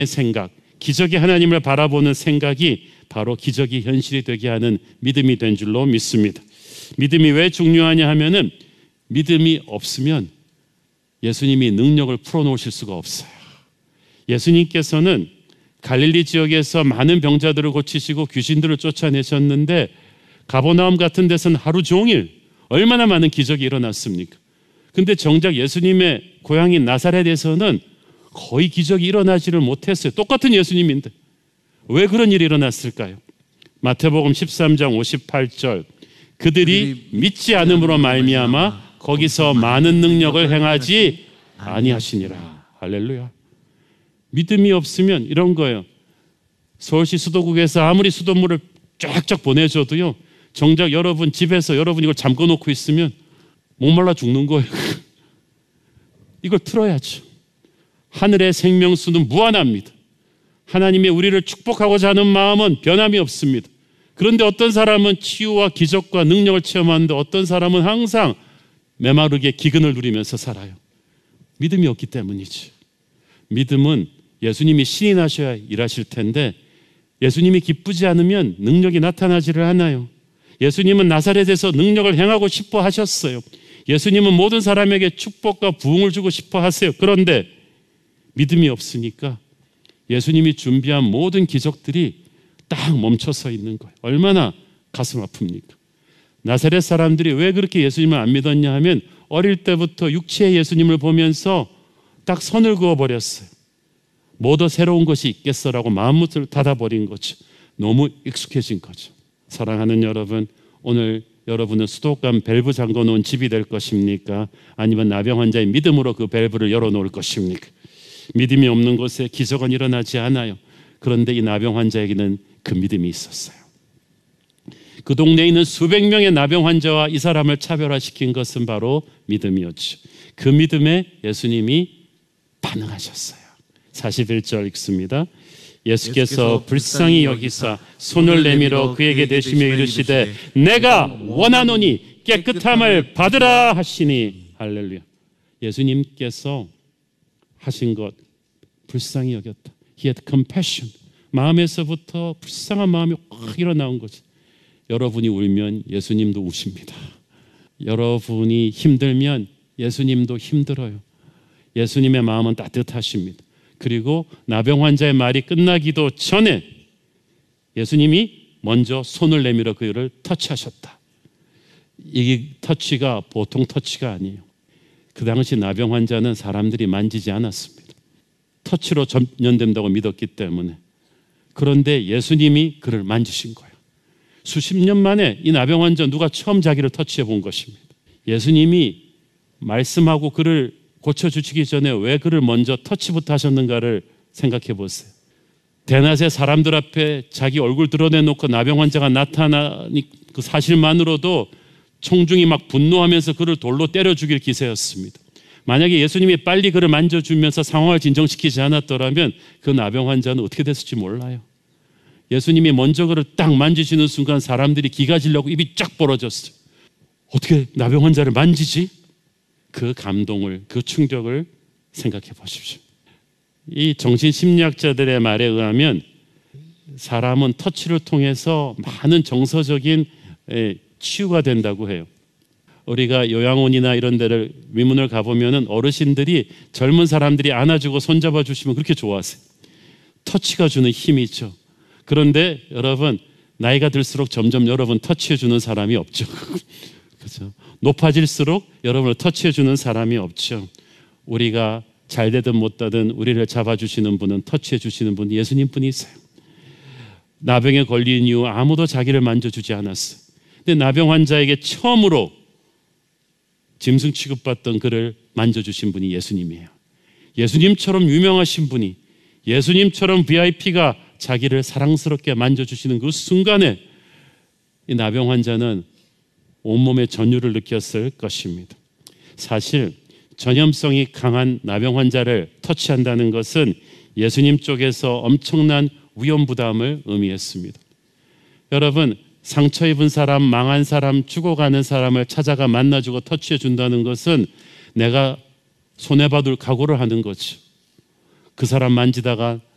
생각, 기적의 하나님을 바라보는 생각이 바로 기적이 현실이 되게 하는 믿음이 된 줄로 믿습니다. 믿음이 왜 중요하냐 하면은 믿음이 없으면 예수님이 능력을 풀어놓으실 수가 없어요. 예수님께서는 갈릴리 지역에서 많은 병자들을 고치시고 귀신들을 쫓아내셨는데 가버나움 같은 데서는 하루 종일 얼마나 많은 기적이 일어났습니까? 근데 정작 예수님의 고향인 나사렛에서는 거의 기적이 일어나지를 못했어요. 똑같은 예수님인데 왜 그런 일이 일어났을까요? 마태복음 13장 58절 그들이 믿지 않음으로 말미암아 거기서 많은 능력을 행하지 아니하시니라. 할렐루야. 믿음이 없으면 이런 거예요. 서울시 수도국에서 아무리 수돗물을 쫙쫙 보내줘도요, 정작 여러분 집에서 여러분 이걸 잠궈놓고 있으면 목말라 죽는 거예요. 이걸 틀어야죠. 하늘의 생명수는 무한합니다. 하나님이 우리를 축복하고자 하는 마음은 변함이 없습니다. 그런데 어떤 사람은 치유와 기적과 능력을 체험하는데 어떤 사람은 항상 메마르게 기근을 누리면서 살아요. 믿음이 없기 때문이지. 믿음은 예수님이 신이 나셔야 일하실 텐데 예수님이 기쁘지 않으면 능력이 나타나지를 않아요. 예수님은 나사렛에서 능력을 행하고 싶어 하셨어요. 예수님은 모든 사람에게 축복과 부흥을 주고 싶어 하세요. 그런데 믿음이 없으니까 예수님이 준비한 모든 기적들이 딱 멈춰서 있는 거예요. 얼마나 가슴 아픕니까? 나사렛 사람들이 왜 그렇게 예수님을 안 믿었냐 하면 어릴 때부터 육체의 예수님을 보면서 딱 선을 그어버렸어요. 뭐 더 새로운 것이 있겠어라고 마음을 닫아버린 거죠. 너무 익숙해진 거죠. 사랑하는 여러분, 오늘 여러분은 수도관 밸브 잠궈놓은 집이 될 것입니까? 아니면 나병 환자의 믿음으로 그 밸브를 열어놓을 것입니까? 믿음이 없는 곳에 기적은 일어나지 않아요. 그런데 이 나병 환자에게는 그 믿음이 있었어요. 그 동네에 있는 수백 명의 나병 환자와 이 사람을 차별화시킨 것은 바로 믿음이었죠. 그 믿음에 예수님이 반응하셨어요. 41절 읽습니다. 예수께서 불쌍히 여기사 손을 내밀어 그에게 대시며 이르시되 내가 원하노니 깨끗함을 받으라 하시니. 할렐루야. 예수님께서 하신 것 불쌍히 여겼다. He had compassion. 마음에서부터 불쌍한 마음이 확 일어나온 거지. 여러분이 울면 예수님도 우십니다. 여러분이 힘들면 예수님도 힘들어요. 예수님의 마음은 따뜻하십니다. 그리고 나병 환자의 말이 끝나기도 전에 예수님이 먼저 손을 내밀어 그를 터치하셨다. 이 터치가 보통 터치가 아니에요. 그 당시 나병 환자는 사람들이 만지지 않았습니다. 터치로 전염된다고 믿었기 때문에. 그런데 예수님이 그를 만지신 거예요. 수십 년 만에 이 나병 환자 누가 처음 자기를 터치해 본 것입니다. 예수님이 말씀하고 그를 고쳐주시기 전에 왜 그를 먼저 터치부터 하셨는가를 생각해 보세요. 대낮에 사람들 앞에 자기 얼굴 드러내놓고 나병 환자가 나타나니 그 사실만으로도 청중이 막 분노하면서 그를 돌로 때려 죽일 기세였습니다. 만약에 예수님이 빨리 그를 만져주면서 상황을 진정시키지 않았더라면 그 나병 환자는 어떻게 됐을지 몰라요. 예수님이 먼저 그를 딱 만지시는 순간 사람들이 기가 질려고 입이 쫙 벌어졌어요. 어떻게 나병 환자를 만지지? 그 감동을, 그 충격을 생각해 보십시오. 이 정신심리학자들의 말에 의하면 사람은 터치를 통해서 많은 정서적인 치유가 된다고 해요. 우리가 요양원이나 이런 데를 위문을 가보면 어르신들이 젊은 사람들이 안아주고 손잡아 주시면 그렇게 좋아하세요. 터치가 주는 힘이 있죠. 그런데 여러분 나이가 들수록 점점 여러분 터치해 주는 사람이 없죠. 그렇죠? 높아질수록 여러분을 터치해 주는 사람이 없죠. 우리가 잘 되든 못 되든 우리를 잡아주시는 분은, 터치해 주시는 분은 예수님 뿐이세요. 나병에 걸린 이후 아무도 자기를 만져주지 않았어요. 근데 나병 환자에게 처음으로 짐승 취급받던 그를 만져주신 분이 예수님이에요. 예수님처럼 유명하신 분이, 예수님처럼 VIP가 자기를 사랑스럽게 만져주시는 그 순간에 이 나병 환자는 온몸에 전율을 느꼈을 것입니다. 사실 전염성이 강한 나병 환자를 터치한다는 것은 예수님 쪽에서 엄청난 위험부담을 의미했습니다. 여러분, 상처 입은 사람, 망한 사람, 죽어가는 사람을 찾아가 만나주고 터치해 준다는 것은 내가 손해받을 각오를 하는 거죠. 그 사람 만지다가